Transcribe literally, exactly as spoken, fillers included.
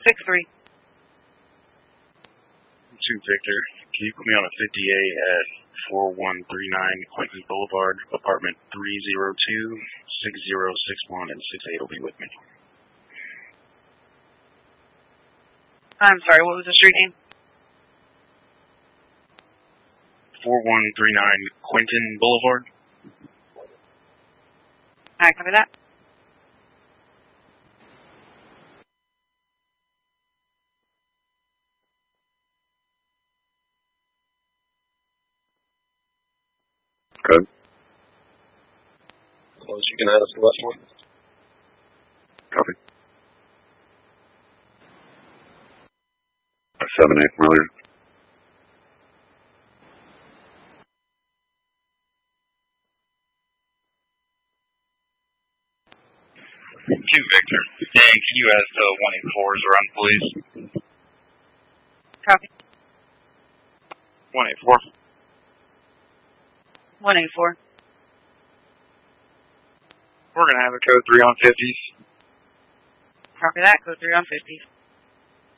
six three. two Victor, can you put me on a fifty A at four one three nine Quentin Boulevard, apartment three oh two, six oh six one, and six eight will be with me. I'm sorry, what was the street name? four one three nine Quentin Boulevard. Alright, copy that. Good. Close, you can add us to left one. Copy. seven eight familiar. two Victor, Dan, can you ask the one eight fours around, please? Copy. one eight four. one eight four. We're going to have a code three on fifties. Copy that, code three on fifties.